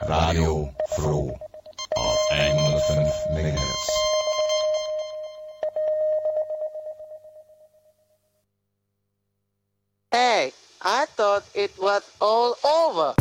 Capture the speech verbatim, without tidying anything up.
Radio Froh auf hundertfünf Megahertz. Hey, I thought it was all over.